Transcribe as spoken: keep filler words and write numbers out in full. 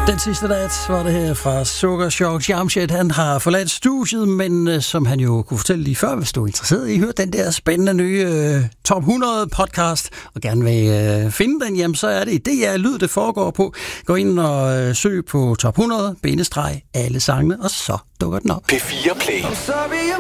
Den sidste nat var det her fra Sugar Shock. Jamshed, han har forladt studiet, men uh, som han jo kunne fortælle lige før, hvis du er interesseret i at høre den der spændende nye uh, Top hundrede podcast, og gerne vil uh, finde den, jamen så er det i D R Lyd, det foregår på. Gå ind og uh, søg på Top hundrede, bindestreg, alle sangene, og så dukker den op. P fire Play.